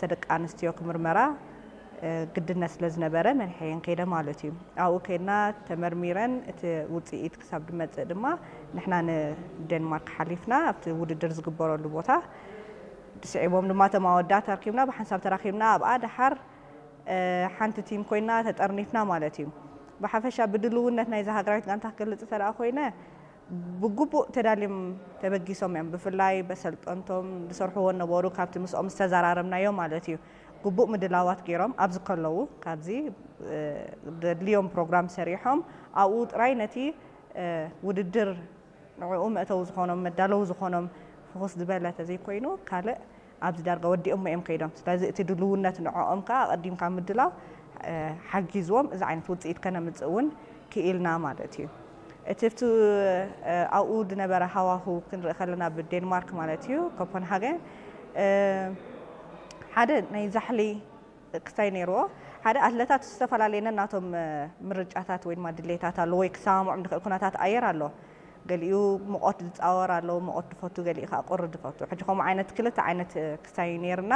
ደቂ ኣንስትዮ ክምርመራ ግድነት ስለዝነበረ መንሕየን ከይደ ማለት እዩ ኣብኡ ከይድና ተመርሚረን እቲ ውፅኢት ክሳብ ድመፅእ ድማ ንሕና ንዴንማርክ ሓሊፍና ኣብቲ ውድድር ዝግበረሉ ቦታ ስዒቦም ድማ ተማወዳት ተረኪብና ብሓንሳብ ተራኪብና ኣብኣ ድሓር ሓንቲ ቲም ኮይና ተጠርኒፍና ማለት እዩ ብሓፈሻ ብድልውነት ናይ ሃገራዊት ጋንታ ክገልጽ ተረኣ ኮይነ ብግቡእ ተዳልዮም ተበጊሶም እዮም ብፍላይ በሰልጠንቶም ዝሰርሕዎ ነበሩ ካብቲ ምስኦም ዝተዘራረብናዮ ማለት እዩ ግቡእ ምድላዋት ገይሮም ኣብዚ ከለዉ ካብዚ ድልዮም ፕሮግራም ሰሪሖም ኣብኡ ጥራይ ነቲ ውድድር ንዕኡ መእተው ዝኾኖም መዳለዉ ዝኾኖም ፍኹስ ዝበለ ተዘይኮይኑ ካልእ ኣብዚ ዳርጋ ወዲኦም እዮም ከይዶም ስለዚ እቲ ድልውነት ንዕኦም ከዓ ቀዲምካ ምድላው ሓጊዝዎም እዚ ዓይነት ውፅኢት ከነምፅእ እውን ክኢልና ማለት እዩ እቲ ኣብኡ ዝነበረ ሃዋህው ክንርኢ ከለና ብዴንማርክ ማለት እዩ ኮፐንሃገን ሓደ ናይ ዛሕሊ ክሳይ ነይርዎ ሓደ ኣትሌታት ዝተፈላለየ ናቶም ምርጫታት ወይ ድማ ድሌታት ኣሎ ወይ ክሰማምዖም ዝኽእል ኩነታት ኣየር ኣሎ ገሊኡ ሙቐት ዝፃወር ኣሎ ሙቐት ድፈቱ ገሊኡ ከዓ ቁሪ ድፈቱ ሕጂ ከምኡ ዓይነት ክልተ ዓይነት ክሳይ ነይርና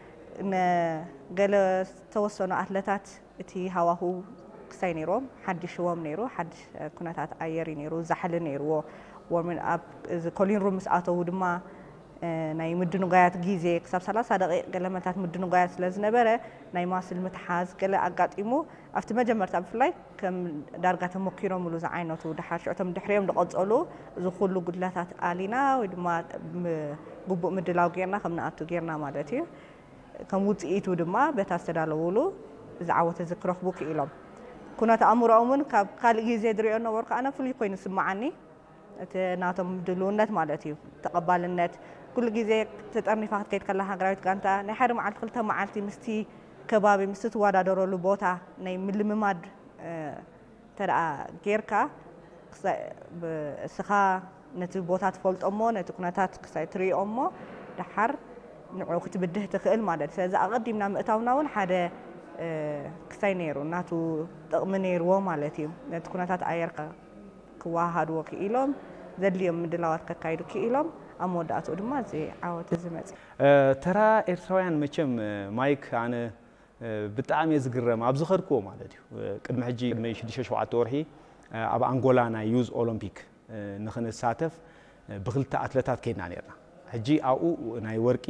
ገለ ዝተወሰኑ ኣትሌታት እቲ ሃዋህው ክሳይ ነይሮም ሓድሽዎም ነይሩ ሓድሽ ኩነታት ኣየር ነይሩ ዛሕሊ ነይርዎ ዎርሚንግ ኣፕ እዚ ኮሊን ሩም ምስ ኣተው ድማ ናይ ምድንጓያት ግዜ ክሳብ 30 ደቂቕ ገለመታት ምድንጓያት ስለ ዝነበረ ናይ ማስል ምትሓዝ ገለ ኣጋጢሙ ኣብቲ መጀመርታ ብፍላይ ከም ዳርጋ ተሞኪሮም ሉ ዝዓይነቱ ድሓር ሽዑቶም ድሕሪኦም ዝቐፀሉ እዚ ኩሉ ጉድለታት ኣሊና ወይ ድማ ግቡእ ምድላው ጌርና ከም ንኣቱ ጌርና ማለት እዩ ከም ውፅኢቱ ድማ በታ ዝተዳለውሉ እዚ ዓወት እዚ ክረኽቡ ክኢሎም ኩነት ኣእምሮኦምን ካብ ካልእ ግዜ ዝሪኦ ነበርኩ ኣነ ፍሉይ ኮይኑ ስማዓኒ እቲ ናቶም ድልውነት ማለት እዩ ተቐባልነት ኩሉ ግዜ ተጠርኒፋ ክትከይድ ከላ ሃገራዊት ጋንታ ናይ ሓደ መዓልቲ ክልተ መዓልቲ ምስቲ ከባቢ ምስቲ ትወዳደረሉ ቦታ ናይ ምልምማድ ተደኣ ጌርካ እስኻ ነቲ ቦታ ትፈልጦ እሞ ነቲ ኩነታት ክሳይ ትሪኦ እሞ ድሓር ንዕኡ ክትብድህ ትኽእል ማለት እዩ ስለዚ ኣቐዲምና ምእታውና እውን ሓደ ክሳይ ነይሩ እናቱ ጥቕሚ ነይርዎ ማለት እዩ ነቲ ኩነታት ኣየርካ ክዋሃድዎ ክኢሎም ዘድልዮም ምድላዋት ከካይዱ ክኢሎም ኣብ መወዳእትኡ ድማ እዚ ዓወት እዚ መፅእ ተራ ኤርትራውያን መቸም ማይክ ኣነ ብጣዕሚ እየ ዝግረም ኣብ ዝኸድክዎ ማለት እዩ ቅድሚ ሕጂ ቅድሚ 6-7 ወርሒ ኣብ ኣንጎላ ናይ ዩዝ ኦሎምፒክ ንኽንሳተፍ ብክልተ ኣትሌታት ከይድና ነርና ሕጂ ኣብኡ ናይ ወርቂ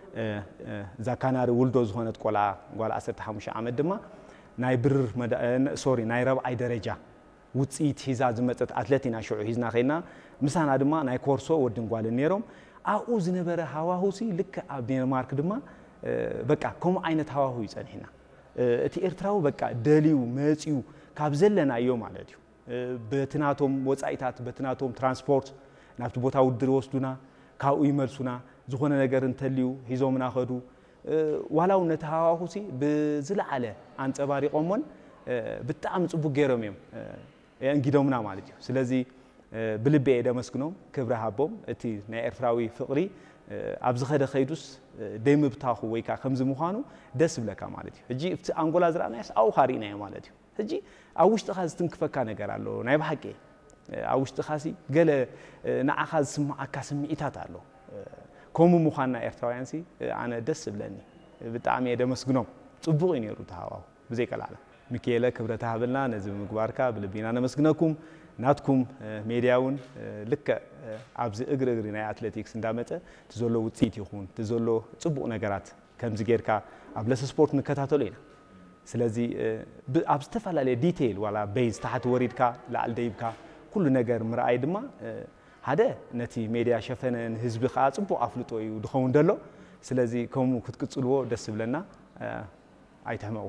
እዛ ካናሪ ውልዶ ዝኾነት ቆልዓ ጓል 15 ዓመት ድማ ናይ ብርር ሶሪ ናይ ረብዓይ ደረጃ ውፅኢት ሒዛ ዝመፀት ኣትሌት ኢና ሽዑ ሒዝና ኸይድና ምሳና ድማ ናይ ኮርሶ ወድን ጓልን ነይሮም ኣብኡ ዝነበረ ሃዋህውሲ ልክ ኣብ ዴንማርክ ድማ በቃ ከምኡ ዓይነት ሃዋህው ይፀኒሕና እቲ ኤርትራዊ በቃ ደልዩ መፅዩ ካብ ዘለና እዮ ማለት እዩ በትናቶም ወፃኢታት በትናቶም ትራንስፖርት ናብቲ ቦታ ውድድር ይወስዱና ካብኡ ይመልሱና ዝኾነ ነገር እንተልዩ ሒዞምና ኸዱ ዋላው ነቲ ሃዋህውሲ ብዝለዓለ ኣንፀባሪቖሞን ብጣዕሚ ፅቡቅ ገይሮም እዮም እንጊዶምና ማለት እዩ ስለዚ ብልቤ ደመስግኖም ክብረ ሃቦም እቲ ናይ ኤርትራዊ ፍቕሪ ኣብ ዝኸደ ኸይዱስ ደይምብታኹ ወይ ከዓ ከምዚ ምዃኑ ደስ ብለካ ማለት እዩ ሕጂ እቲ ኣንጎላ ዝረኣናዮስ ኣብኡ ካሪእናዮ ማለት እዩ ሕጂ ኣብ ውሽጥኻ ዝትንክፈካ ነገር ኣሎ ናይ ብሓቂ ኣብ ውሽጥኻሲ ገለ ንዓኻ ዝስማዓካ ስምዒታት ኣሎ ከምኡ ምዃንና ኤርትራውያንሲ ኣነ ደስ ብለኒ ብጣዕሚ እየ ደመስግኖም ፅቡቕ እዩ ነይሩ ተሃዋሁ ብዘይቀላዕለ ሚካኤለ ክብረታ ሃበልና ነዚ ምግባርካ ብልቢና ነመስግነኩም ናትኩም ሜድያውን ልክ ኣብዚ እግሪ ናይ ኣትሌቲክስ እንዳመፀ ትዘሎ ውፅኢት ይኹን ትዘሎ ፅቡቕ ነገራት ከምዚ ጌርካ ኣብ ለስ ስፖርት ንከታተሉ ኢና ስለዚ ኣብ ዝተፈላለየ ዲቴይል ዋላ ቤዝ ታሕቲ ወሪድካ ላዕሊ ደይብካ ኩሉ ነገር ምርኣይ ድማ ሓደ ነቲ ሜድያ ሸፈነን ህዝቢ ከዓ ፅቡቕ ኣፍልጦ እዩ ድኸውን ደሎ ስለዚ ከምኡ ክትቅፅልዎ ደስ ብለና ኣይተህመቑ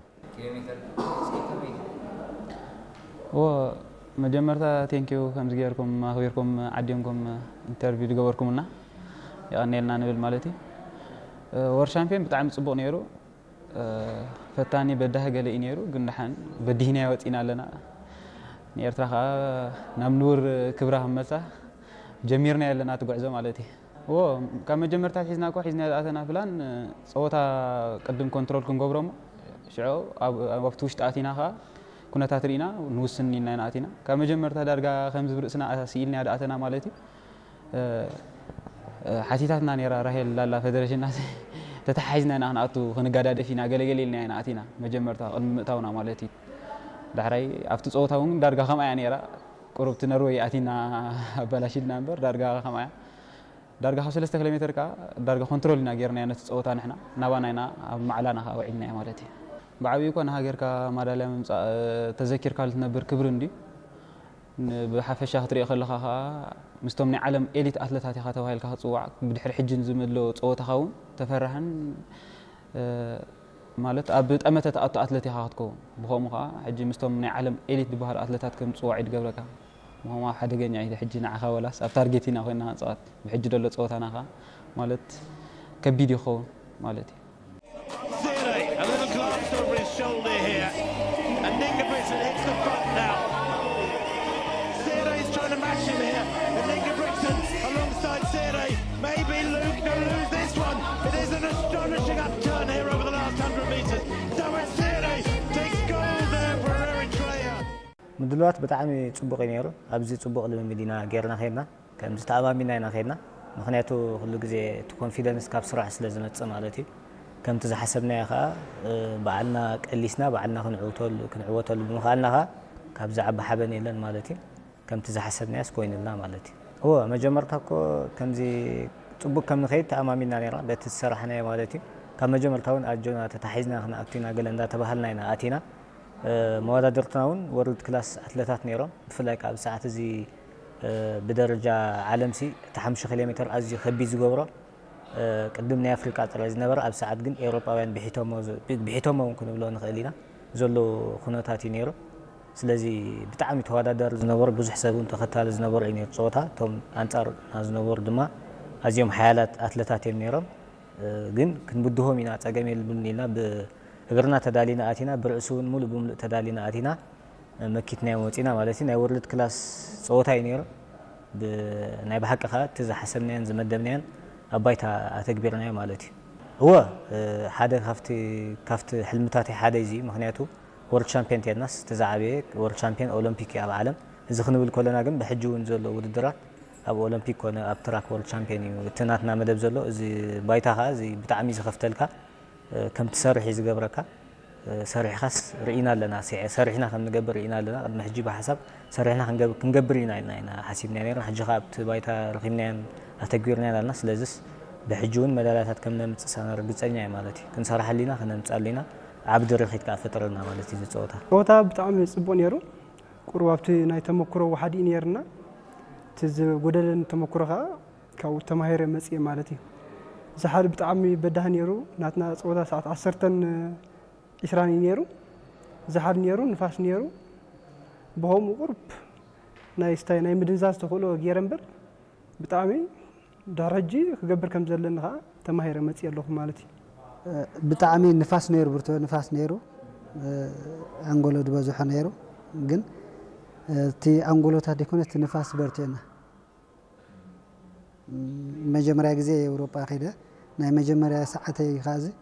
መጀመርታ ቴንኪዩ ከምዚ ጌርኩም ኣኽቢርኩም ዓዲምኩም ኢንተርቪው ዝገበርኩምና ይቐኒልና ንብል ማለት እዩ ወር ሻምፒዮን ብጣዕሚ ፅቡቕ ነይሩ ፈታኒ በዳህ ገለ እዩ ነይሩ ግን ድሓን በዲህና ወፂና ኣለና ንኤርትራ ከዓ ናብ ንቡር ክብራ ክመፃ ጀሚርና ኣለና ትጉዕዞ ማለት እዩ ካብ መጀመርታት ሒዝና እኮ ሒዝና ዝኣተና ፕላን ፀወታ ቅድም ኮንትሮል ክንገብሮሞ ሽዑ ኣብቲ ውሽጢ ኣቲና ከዓ ኩነታት ርኢና ንውስን ኢልና ኣቲና ካብ መጀመርታ ዳርጋ ከምዚ ብርእስና ሲኢልና ኣተና ማለት እዩ ሓቲታትና ነራ ራሄል ላላ ፌደሬሽን تتحيزنا أنا أتو خنقادة فينا قليل لنا أنا أتينا مجمرتها المتاونا مالتي دحري أفتو صوتهم درجة خم يعني را قربت نروي أتينا بلاشيد نمبر درجة خم درجة 5 كيلومتر كا درجة كنترول ناجرنا أنا صوتنا إحنا نوانا هنا معلنا وعدنا مالتي بعبيكو أنا هاجر كا مدالم تذكر كالت نبر كبرندي بحفشة خطري خلخها مستمني عالم إليت أثلتاتي خاتوا هاي الكهتصوع بدحر حجن زملو صوت خاون تفرحن مالت أبد أمتى تأتو أثلتي خاتكو بخومها حجي مستمني عالم إليت ببهر أثلتات كم صوعد قبلك ما هو حدا جاني إذا حجينا عخا ولا أفتارجيتنا خوينا صوت بحج دولة صوت أنا خا مالت كبيدي خو مالتي a little glance over his shoulder here and Ingebrigtsen hits the front now. Is trying to match him here, and Ingebrigtsen alongside Sere. Maybe Luke can lose this one. It is an astonishing upturn here over the last 100 metres. David Sere takes gold there for Eritrea. مدلوات بتعامي صبغ نيرو أبزي صبغ للمدينة غيرنا خيرنا كم زتعاملنا هنا خيرنا مخنياتو كل جزء confidence كاب سرعة لازم تصمالتي كم تزحسبنا يا خا بعدنا قليسنا بعدنا كنعوتل بمخالنا خا كاب زعب حبني لنا مالتي كم تزحسبنا ياس كوين لنا مالتي هو ما جمرتكو كم زي صبغ كم خير تأمامنا نيرا بتسرحنا يا مالتي كم جمرتاون أجونا تتحيزنا خنا أكتينا قلنا تبهلنا هنا أتينا موادرتناون وورلد كلاس أثلثات نيرو بفلاك أب ساعات زي بدرجة عالمسي تحمش كيلومتر أزي خبيز جورا قدمنا أفريقيا ترى نبر أب ساعات جن أوروباوين بحيتهم ممكن بلون خلينا زلوا خناتاتي نيرو سلزي بتعمي توادر زنبر بزح سبون تختال زنبر عيني صوتها توم أنتر زنبر دما أزيهم حالات أثلثات نيرو جن كن بدهم ينا تجمع البنينا غرنا تدالينا آتينا برأسون مول بملء تدالينا آتينا مكيتنا ومتينا مالتي ناي وورلد كلاس صوتها ينير ناي بحق خا تزا حسبنين زمدمنين أبايتها أتكبرنا مالتي هو حدا كافت حلمتاتي حدا زي مخنياتو وورلد شامبيون تيناس تزعبي وورلد شامبيون أولمبيك يا عالم إذا خنو بالكلنا جنب بحجو نزل ودرات أب أولمبيك وأنا أب تراك وورلد شامبيون وتناتنا مدب زلو زي بايتها خا زي بتعمي زخفتلك كم تسرح يزقبرك سرح خاص رئينا لنا سرحنا خم نقبر رئينا لنا قد محجي بحسب سرحنا خنقبر رئينا حسيبنا نير حجي خابت بايتا رقمنا أتقبرنا لنا سلازس بحجون مدالات كم نمتصانا رقصنا مالتي كنسرح لنا خنمتصال لنا عبد الرخيت كافترنا مالتي زي صوتها صوتها بتعمل صبون يرو قربتي ناي تمكرو واحد ينيرنا تز غدلن تمكرها كاو تماهير مسي مالتي زحال بتعمي بدها نيرو ناتنا صوتا ساعات 10 إسراني نيرو زحال نيرو نفاس نيرو بهم قرب نايستاي ناي مدنزاز تقولو غيرنبر بتعمي درجي خبر كم زلنها تماهير مصي الله مالتي بتعمي نفاس نيرو برتو نفاس نيرو انغولو دبازو حنيرو ግን تي انغولو تادي كونت نفاس برتينا مجمرة جزء أوروبا خيره ناي مجمرة ساعتي غازي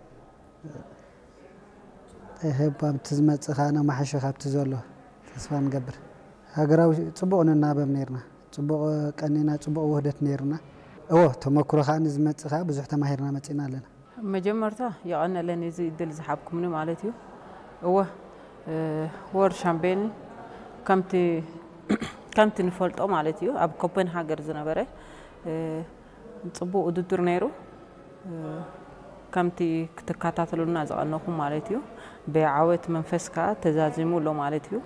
هبام تزمت خانة ما حش خاب تزوله تسفان قبر هجراو صبغنا النابم نيرنا صبغ كأننا صبغ وحدة نيرنا تمكر خان زمت خاب بزحت ماهرنا متينا لنا مجمرته يعني لنا زي دل زحابكم من مالتيو وور شامبين كمت نفلت مالتيو أب كوبنهاجر زنبره صبو وددر نيرو كمتي كتكاتاتلونا زغنكم مالتيو بعوت منفسكا تزازمو لو مالتيو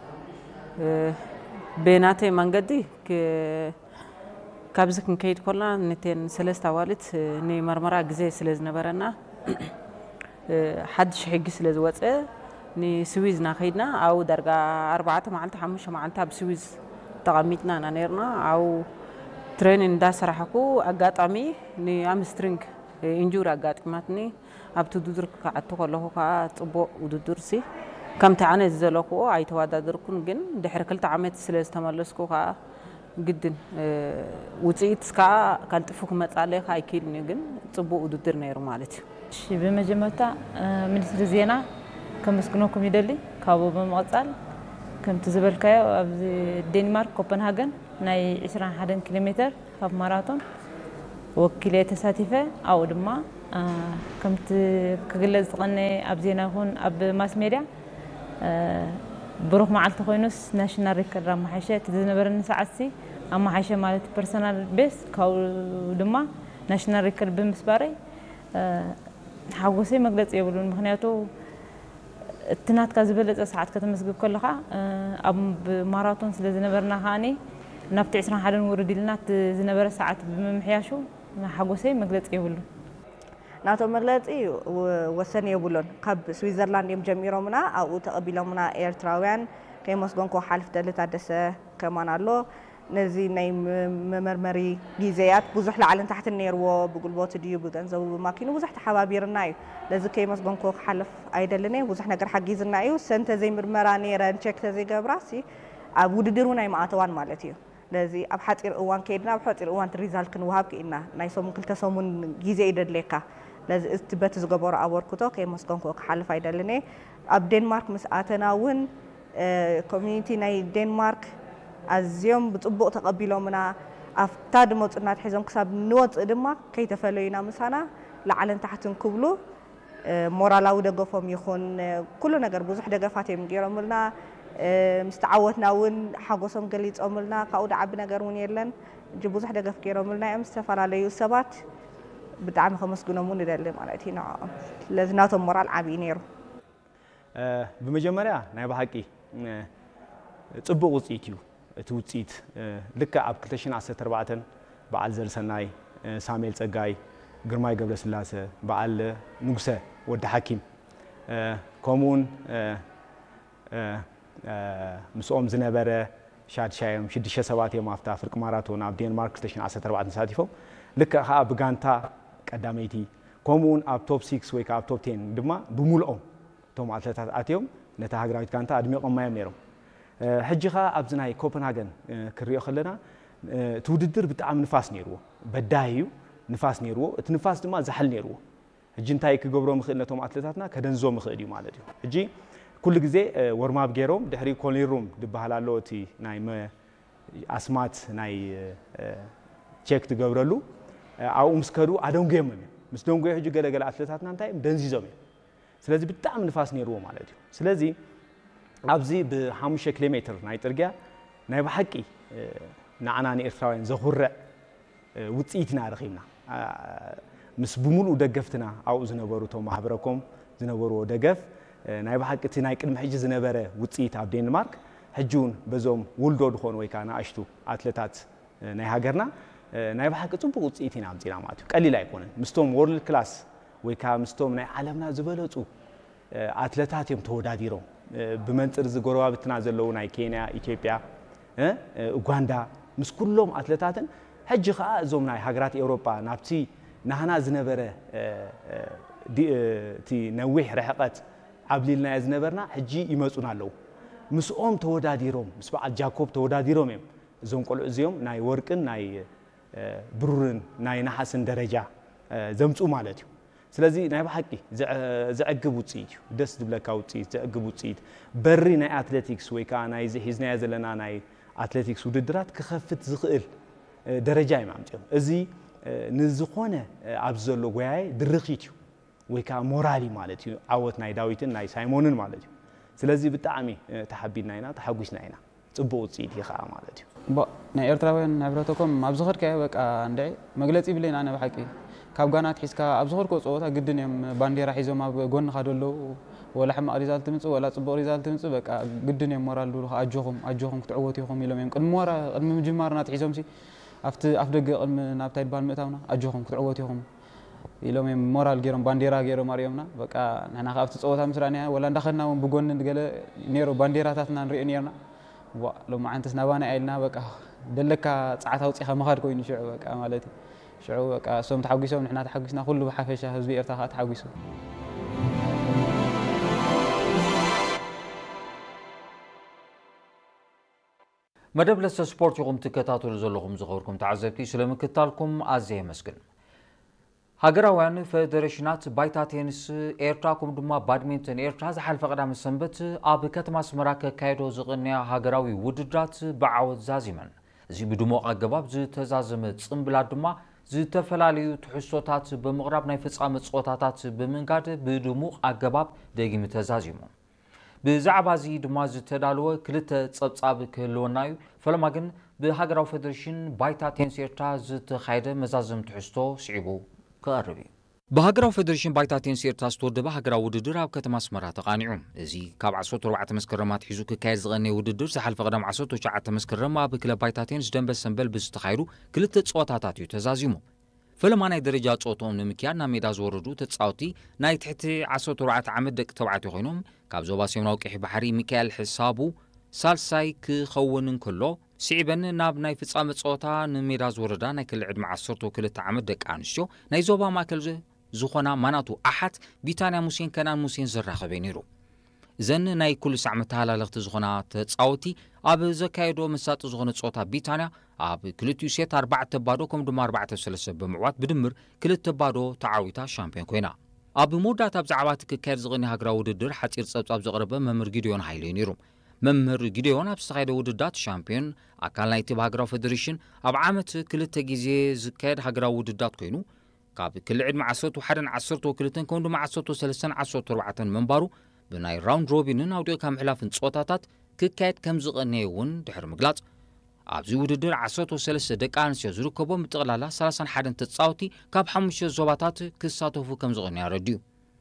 بيناتي منقدي كابزك نكيد كلنا نتين سلسة والد ني مرمرة جزء سلز نبرنا حدش حق سلز واتسه ني سويز ناخدنا أو درجة 4 معلت 5 معلتها بسويز تقاميتنا نيرنا أو ترينين دا صراحكو أقاطعمي ني أمسترينج إنجور أقاطعماتني أبتو دودر كعتو كله كعتبو ودودرسي كم تعاني زلكو أي توادا دركون جن دحر كل تعمت سلز تملسكو كا جدا وتيت كا كانت فوق متعلق هاي كيد نيجن تبو ودودر نيرو مالتي. شيء بمجموعة من الزينة كم مسكنوكم يدلي كابو بمقطع كم تزبل كايا الدنمارك كوبنهاجن ناي 21 كيلومتر هاف ماراثون ወኪል ተሳቲፈ አው ድማ ከምት ክግለጽ ቀነ ኣብ ዜና ይኹን ኣብ ማስ ሜድያ ብሩኽ መዓልቲ ኮይኑስ ናሽናል ሪከርድ ማሐሸ ትዝነበረን ሰዓትሲ ኣማሐሸ ማለት ፐርሰናል ቤስ ካው ድማ ናሽናል ሪከርድ ብምስባረይ ሓጎሰይ መግለጽ የብሉን ምክንያቱ እትናትካ ዝበለጸ ሰዓት ከተመስግብ ከለኻ ኣብ ማራቶን ስለ ዝነበርና ኻኒ ናብቲ 21 ውርድ ኢልና ዝነበረ ሰዓት ብምምሕያሹ ሓጎሰይ መግለጽ የብሉን ናቶ መግለጺ ወሰን የብሉን ካብ ስዊዘርላንድ እዮም ጀሚሮምና ኣብኡ ተቐቢሎምና ኤርትራውያን ከይመስጎንኮ ሓልፍ ደልታ ደሰ ከማን ኣሎ ነዚ ናይ መመርመሪ ጊዜያት ብዙሕ ላዕልን ታሕትን ነይርዎ ብጉልበቱ ድዩ ብገንዘቡ ብማኪኑ ብዙሕ ተሓባቢርና እዩ ለዚ ከይመስጎንኮ ክሓልፍ ኣይደልን ብዙሕ ነገር ሓጊዝና እዩ ሰንተ ዘይምርመራ ነይረን ቼክ ተዘይገብራሲ ኣብ ውድድሩ ናይ ማእተዋን ማለት እዩ ለዚ ኣብ ሓጢር እዋን ከይድና ኣብ ሓጢር እዋን ሪዛልት ክንወሃብ ክኢልና ናይ ሰሙን ክልተ ሰሙን ጊዜ ይደድለካ ለዚ እቲ በቲ ዝገበሮ ኣበርክቶ ከይመስጎንኮ ክሓልፍ ኣይደልን ኣብ ዴንማርክ ምስ ኣተና እውን ኮሚኒቲ ናይ ዴንማርክ ኣዝዮም ብጽቡቕ ተቐቢሎምና ኣፍታ ድመፁና ትሒዞም ክሳብ ንወፅእ ድማ ከይተፈለዩና ምሳና ላዕልን ታሕትን ክብሉ ሞራላዊ ደገፎም ይኹን ኩሉ ነገር ብዙሕ ደገፋት እዮም ገይሮምልና ምስተዓወትና እውን ሓጎሶም ገሊፆምልና ካብኡ ደዓቢ ነገር እውን የለን እጂ ብዙሕ ደገፍ ገይሮምልና እዮም ዝተፈላለዩ ሰባት ብጣዕሚ ከመስግኖም እውን ይደሊ ማለት እዩ ንዕኦም ስለዚ ናቶም ሞራል ዓብዪ ነይሩ ብመጀመርያ ናይ ብሓቂ ጽቡቕ ውፅኢት እዩ እቲ ውፅኢት ልክ ኣብ 2014 በዓል ዘልሰናይ ሳሙኤል ጸጋይ ግርማይ ገብረስላሴ በዓል ንጉሰ ወዲ ሓኪም ከምኡውን ምስኦም ዝነበረ ሻድሻዮም 6 ሰባት እዮም ኣብታ ፍርቂ ማራቶን ኣብ ዴንማርክ 2014 ተሳቲፎም ልክ ከዓ ብጋንታ ቀዳመይቲ ከምኡውን ኣብ ቶፕ 6 ወይ ከዓ ኣብ ቶፕ 10 ድማ ብምልኦም እቶም ኣትሌታት ኣትዮም ነታ ሃገራዊት ጋንታ ኣድሚቖማዮም ነይሮም ሕጂ ኸ ኣብዚ ናይ ኮፐንሃገን ክሪኦ ከለና እቲ ውድድር ብጣዕሚ ንፋስ ነይርዎ በዳህ እዩ ንፋስ ነይርዎ እቲ ንፋስ ድማ ዛሕል ነይርዎ ሕጂ እንታይ ክገብሮም ይኽእል ነቶም ኣትሌታትና ከደንዞም ይኽእል እዩ ማለት እዩ ሕጂ ኩሉ ግዜ ወርማብ ገይሮም ድሕሪ ኮሊሩም ድበሃል ኣሎ እቲ ናይ ኣስማት ናይ ቼክ ትገብረሉ ኣብኡ ምስ ከዱ ኣደንጎዮም እዮም ምስ ደንጎዮ ሕጂ ገለገለ ኣትሌታትና እንታይ እዮም ደንዚዞም እዮም ስለዚ ብጣዕሚ ንፋስ ነይርዎ ማለት እዩ ስለዚ ኣብዚ ብ5 ኪሎ ሜትር ናይ ጥርግያ ናይ ብሓቂ ንዓና ንኤርትራውያን ዘኹርዕ ውፅኢት ኢና ረኺብና ምስ ብምሉእ ደገፍትና ኣብኡ ዝነበሩ እቶም ማሕበረኮም ዝነበርዎ ደገፍ ናይ ብሓቂ እቲ ናይ ቅድሚ ሕጂ ዝነበረ ውፅኢት ኣብ ዴንማርክ ሕጂ እውን በዞም ውልዶ ድኾኑ ወይ ከዓ ንኣሽቱ ኣትሌታት ናይ ሃገርና ናይ ብሓቂ ጽቡቕ ውፅኢት ኢና ኣምፂና ማለት እዩ ቀሊል ኣይኮነን ምስቶም ወርልድ ክላስ ወይ ከዓ ምስቶም ናይ ዓለምና ዝበለፁ ኣትሌታት እዮም ተወዳዲሮም ብመንፅር ዝጎረባብትና ዘለዉ ናይ ኬንያ ኢትዮጵያ ኡጋንዳ ምስ ኩሎም ኣትሌታትን ሕጂ ከዓ እዞም ናይ ሃገራት ኤውሮጳ ናብቲ ናህና ዝነበረ እቲ ነዊሕ ርሕቐት ዓብሊልናዮ ዝነበርና ሕጂ ይመፁና ኣለዉ ምስኦም ተወዳዲሮም ምስ በዓል ጃኮብ ተወዳዲሮም እዮም እዞም ቆልዑ እዚኦም ናይ ወርቅን ናይ ብሩርን ናይ ነሓስን ደረጃ ዘምፁ ማለት እዩ ስለዚ ናይ ብሓቂ ዘዕግብ ውፅኢት እዩ ደስ ዝብለካ ውፅኢት ዘዕግብ ውፅኢት በሪ ናይ ኣትሌቲክስ ወይ ከዓ ናይ ሒዝናዮ ዘለና ናይ ኣትሌቲክስ ውድድራት ክኸፍት ዝኽእል ደረጃ እዮም ኣምፅኦም እዚ ንዝኾነ ኣብዚ ዘሎ ጎያይ ድርኺት እዩ ወይ ከዓ ሞራሊ ማለት እዩ ዓወት ናይ ዳዊትን ናይ ሳይሞንን ማለት እዩ ስለዚ ብጣዕሚ ተሓቢድና ኢና ተሓጒስና ኢና ጽቡቕ ውፅኢት እዩ ከዓ ማለት እዩ ናይ ኤርትራውያን ሕብረተኮም ኣብ ዝኸድካዮ በቃ እንድዒ መግለፂ ይብለና ኣነ ብሓቂ ካብ ጋናት ሒዝካ ኣብ ዝኸድኮ ፀወታ ግድን እዮም ባንዴራ ሒዞም ኣብ ጎንኻ ደለዉ ወላ ሕማቕ ሪዛልት ትምፅእ ወላ ጽቡቕ ሪዛልት ትምፅእ በቃ ግድን እዮም ሞራል ድብሉኻ ኣጆኹም ክትዕወቱ ኢኹም ኢሎም እዮም ቅድሚ ምጅማር ናት ሒዞም ኣብቲ ኣፍ ደገ ቅድሚ ናብታ ይድባል ምእታውና ኣጆኹም ክትዕወቱ ኢኹም ኢሎም እዮም ሞራል ገይሮም ባንዴራ ገይሮም ኣርዮምና በቃ ንሕና ካብቲ ፀወታ ምስ ረኣና ወላ እንዳኸድና እውን ብጎኒ ገለ ነይሮ ባንዴራታትና ንሪኦ ነርና ሎማ ዓንተስ ናባና ኢልና በቃ ደለካ ፀዓት ኣውፂኻ መኻድ ኮይኑ ሽዑ በቃ ማለት እዩ ሽዑ በቃ እሶም ተሓጒሶም ንሕና ተሓጒስና ኩሉ ብሓፈሻ ህዝቢ ኤርትራ ከዓ ተሓጒሱ መደብ ለሰ ስፖርት ይኹም ትከታተሉ ዘለኹም ዝኸበርኩም ተዓዘብቲ ስለምክታልኩም ኣዝየ የመስግን ሃገራውያን ፌደሬሽናት ባይታ ቴኒስ ኤርትራ ከምኡ ድማ ባድሚንተን ኤርትራ ዝሓለፈ ቀዳሚ ሰንበት ኣብ ከተማ ኣስመራ ከካይዶ ዝቕንያ ሃገራዊ ውድድራት ብዓወት ዛዚመን እዚ ብድሙቕ ኣገባብ ዝተዛዘመ ጽምብላት ድማ ዝተፈላለዩ ትሕሶታት ብምቕራብ ናይ ፍጻመ ጾታታት ብምንጋድ ብድሙቕ ኣገባብ ደጊሙ ተዛዚሙ ብዛዕባ እዚ ድማ ዝተዳለወ ክልተ ጸብጻብ ክህልወና እዩ ፈለማ ግን ብሃገራዊ ፌደሬሽን ባይታ ቴኒስ ኤርትራ ዝተኻየደ መዛዘም ትሕዝቶ ስዒቡ ክቐርብ እዩ بهاجراو فدريشن بايتا تنس ኤርትራ ዝተወደበ ሃገራዊ ውድድር ኣብ ከተማ ኣስመራ ተቃኒዑ እዚ ካብ 14 መስከረማት ሒዙ ክካየድ ዝቐነየ ውድድር ዝሓለፈ ቀዳም 19 መስከረም ኣብ ክለብ ባይታ ቴንስ ደንበል ሰንበል ብዝተኻየዱ ክልተ ጸወታታት እዩ ተዛዚሙ ፈለማ ናይ ደረጃ ጸወቶም ንምክያድ ናብ ሜዳ ዝወረዱ ተጻወቲ ናይ ትሕቲ 14 ዓመት ደቂ ተባዕትዮ ኮይኖም ካብ ዞባ ሰሜናዊ ቀይሕ ባሕሪ ሚካኤል ሕሳቡ ሳልሳይ ክኸውን እንከሎ ስዒበን ናብ ናይ ፍጻመ ጸወታ ንሜዳ ዝወረዳ ናይ ክልል ዕድመ 12 ዓመት ደቂ ኣንስትዮ ናይ ዞባ ማእከል ዝኾና ማናቱ ኣሓት ቢታንያ ሙሴን ከናን ሙሴን ዝራኸበ ነይሩ ዘን ናይ ኩሉ ሳዕ መተሃላለኽቲ ዝኾና ተጻወቲ ኣብ ዘካየዶ መሳጢ ዝኾነ ጸወታ ቢታንያ ኣብ ክልቲኡ ሴት 4 ባዶ ከም ድማ 4-3 ብምዕዋት ብድምር 2 ባዶ ተዓዊታ ሻምፒዮን ኮይና ኣብ መወዳእታ ብዛዕባ እቲ ክካየድ ዝቐኒ ሃገራዊ ውድድር ሓፂር ጸብጻብ ዘቕረበ መምህር ጊድዮን ሃይለ ነይሩ መምህር ጊድዮን ኣብ ዝተኻየደ ውድዳት ሻምፒዮን ኣካል ናይቲ ሃገራዊ ፌደሬሽን ኣብ ዓመት 2 ግዜ ዝካየድ ሃገራዊ ውድዳት ኮይኑ ካብ ክልል ዕድመ 11-12 ከም ድማ 13-14 መንባሩ ብናይ ራውንድ ሮቢንን ኣውዲቕካ ምሕላፍን ጸወታታት ክካየድ ከም ዝቐነየ እውን ድሕሪ ምግላጽ ኣብዚ ውድድር 13 ደቂ ኣንስትዮ ዝርከቦም ብጠቕላላ 31 ተጻወቲ ካብ 5 ዞባታት ክሳተፉ ከም ዝቐነየ ረድዩ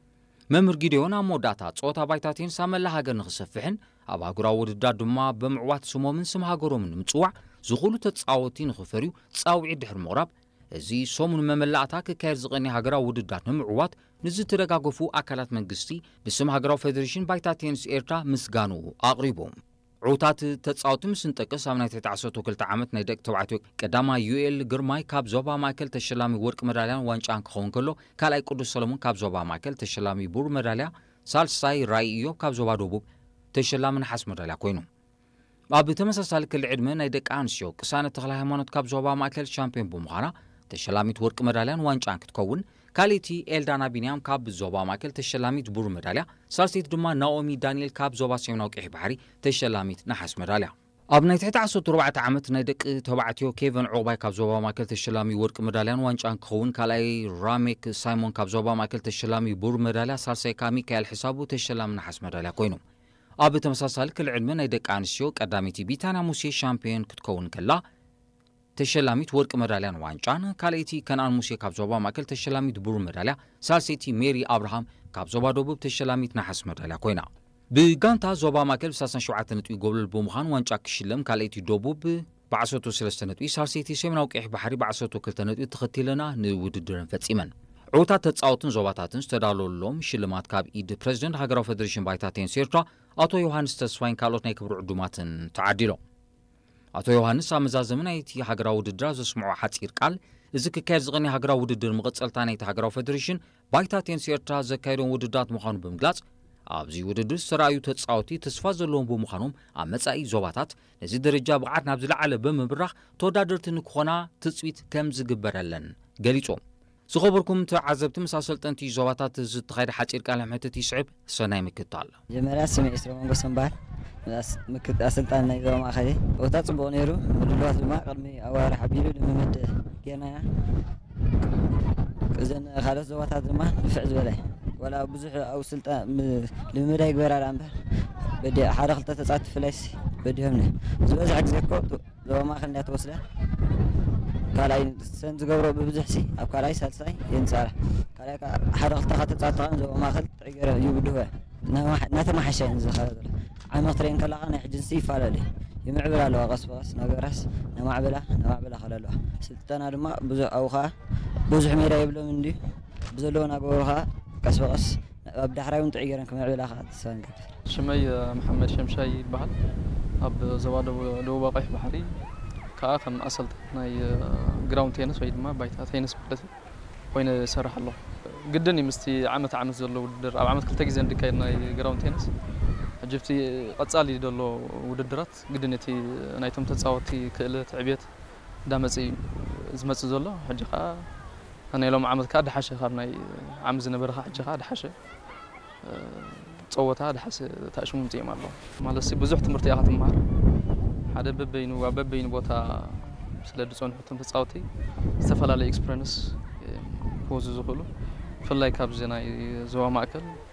መምህር ጊድዮን ኣብ መወዳእታ ጸወታ ባይታ ቴንስ ኣብ መላ ሃገር ንኽሰፍሕን ኣብ ሃገራዊ ውድድር ድማ ብምዕዋት ስሞምን ስም ሃገሮምን ንምጽዋዕ ዝኽእሉ ተጻወቲ ንኽፈርዩ ጻውዒት ድሕሪ ምቕራብ እዚ ሰሙን መመላእታ ክካየድ ዝቐኒ ሃገራዊ ውድድር ንምዕዋት ንዝተደጋገፉ ኣካላት መንግስቲ ብስም ሃገራዊ ፌደሬሽን ባይታ ቴንስ ኤርትራ ምስጋኑ ኣቕሪቦም ዕውታት ተጻወቲ ምስ እንጠቅስ ኣብ ናይ 12 ዓመት ናይ ደቂ ተባዕትዮ ቀዳማይ ዩኤል ግርማይ ካብ ዞባ ማእከል ተሸላሚ ወርቂ መዳልያን ዋንጫን ክኸውን ከሎ ካልኣይ ቅዱስ ሰሎሞን ካብ ዞባ ማእከል ተሸላሚ ቡር መዳልያ ሳልሳይ ራይ ኢዮብ ካብ ዞባ ደቡብ ተሸላሚ ነሓስ መዳልያ ኮይኑ ኣብ ተመሳሳሊ ክልል ዕድመ ናይ ደቂ ኣንስትዮ ቅሳነት ተኽለ ሃይማኖት ካብ ዞባ ማእከል ሻምፒዮን ብምዃና ተሸላሚት ወርቂ መዳልያን ዋንጫን ክትከውን ካልእቲ ኤልዳና ቢንያም ካብ ዞባ ማእከል ተሸላሚት ቡር መዳልያ ሳልሰይቲ ድማ ናኦሚ ዳንኤል ካብ ዞባ ሰሜናዊ ቀይሕ ባሕሪ ተሸላሚት ነሓስ መዳልያ ኣብ ናይ 14 ዓመት ናይ ደቂ ተባዕትዮ ኬቨን ዖባይ ካብ ዞባ ማእከል ተሸላሚ ወርቂ መዳልያን ዋንጫን ክኸውን ካልኣይ ራሜክ ሳይሞን ካብ ዞባ ማእከል ተሸላሚ ቡር መዳልያ ሳልሳይ ካብ ሚካኤል ሕሳቡ ተሸላሚ ነሓስ መዳልያ ኮይኖም ኣብ ተመሳሳሊ ክልል ዕድመ ናይ ደቂ ኣንስትዮ ቀዳሚቲ ቢታንያ ሙሴ ሻምፒዮን ክትከውን ከላ ተሸላሚት ወርቂ መዳልያን ዋንጫን ካልእቲ ከነአን ሙሴ ካብ ዞባ ማእከል ተሸላሚት ቡር መዳልያ ሳልሰይቲ ሜሪ አብርሃም ካብ ዞባ ደቡብ ተሸላሚት ነሓስ መዳልያ ኮይና ብጋንታ ዞባ ማእከል ብ37 ነጥቢ ጎብለል ብምዃን ዋንጫ ክሽለም ካልእቲ ደቡብ ብ13 ነጥቢ ሳልሰይቲ ሰሜናዊ ቀይሕ ባሕሪ ብ12 ነጥቢ ተኸቲለና ንውድድርን ፈጺመን ዕውታት ተጻወትን ዞባታትን ዝተዳለወሎም ሽልማት ካብ ኢድ ፕሬዚደንት ሃገራዊ ፌደሬሽን ባይታ ቴንስ ኤርትራ ኣቶ ዮሃንስ ተስፋይን ካልኦት ናይ ክብሪ ዕዱማትን ተዓዲሎም ኣቶ ዮሃንስ ኣመዛዘም ናይቲ ሃገራዊ ውድድር ዘስምዖ ሓፂር ቃል እዚ ክካየድ ዝቐኒ ሃገራዊ ውድድር መቐጸልታ ናይቲ ሃገራዊ ፌደሬሽን ባይታ ቴንስ ኤርትራ ዘካየዶም ውድድራት ምዃኑ ብምግላጽ ኣብዚ ውድድር ዝተረኣዩ ተጻወቲ ተስፋ ዘለዎም ብምዃኖም ኣብ መጻኢ ዞባታት ነዚ ደረጃ ብቕዓት ናብ ዝለዓለ ብምብራኽ ተወዳደርቲ ንክኾና ትጽቢት ከም ዝግበረለን ገሊጾም ዝኸበርኩም ተዓዘብቲ ምስ ኣሰልጠንቲ ዞባታት ዝተኻየደ ሓፂር ቃል ሕትት ይስዕብ ሰናይ ምክትታል መጀመርያ ስሜ እስረ መንጎስ እምባር ኣሰልጣን ናይ ዞባ ማእኸል ቦታ ጽቡቕ ነይሩ ምድልዋት ድማ ቅድሚ ኣዋርሕ ኣቢሉ ልምምድ ጌርናያ እዘን ካልኦት ዞባታት ድማ ንፍዕ ዝበለ ወላ ብዙሕ ኣብ ስልጣን ልምምድ ኣይግበራላ እምበር በዲ ሓደ ክልተ ተጻወቲ ፍላይስ በዲሆምነ ዝበዝሕ ግዜ እኮ ዞባ ማእኸል እንዳተወስደ ካልኣይ ሰን ዝገብሮ ብብዙሕ ሲ ኣብ ካልኣይ ሳልሳይ የንጻራ ካልኣይ ሓደ ክልተ ተጻወቲ ዞባ ማእኸል ጥዕገረ ይብድወ ናተማሓሸ ዝኸረ ዘሎ ዓመት ትሬን ከላኻ ናይ ሕጅንሲ ይፈላለ ይምዕብል ኣለዋ ቀስ በቀስ ነገራስ ነማዕበላ ከለለዋ ስልጠና ድማ ብዙሕ ኣውኻ ብዙሕ ሜዳ የብሎም እንዲ ብዘለዎ ናገበሩኻ ቀስ በቀስ ኣብ ዳሕራይ እውን ጥዕገረን ክምዕብላኻ ተሰንገድ ሽመይ መሐመድ ሸምሻይ ይበሃል ኣብ ዞባ ደቡብ ቀይሕ ባሕሪ ከዓ ከም ኣሰልጣን ናይ ግራውንድ ቴኒስ ወይ ድማ ባይታ ቴኒስ ማለት ኮይኑ ይሰርሕ ኣሎ ግድን ምስቲ ዓመት ዘሎ ውድድር ኣብ ዓመት 2 ግዜ እንድካየድ ናይ ግራውንድ ቴኒስ ሕጅብቲ ቀጻሊ ዘሎ ውድድራት ግድን እቲ ናይቶም ተጻወቲ ክእለት ዕብየት እንዳመጽ ዝመጽእ ዘሎ ሕጂ ከዓ ናይሎም ዓመት ከዓ ድሓሸ ካብ ናይ ዓመት ዝነበረ ሕጂ ከዓ ድሓሸ ጸወታ ድሓሸ ታሽሙ ምጽኦም ኣሎ ማለት ብዙሕ ትምህርቲ ኢኻ ትማር ሓደ በበይኑ ቦታ ስለ ድጾንሕቶም ተጻውቲ ዝተፈላለዩ ኤክስፒሪየንስ ክወዙ ዝኽእሉ ብፍላይ ካብዚ ናይ ዞባ ማእከል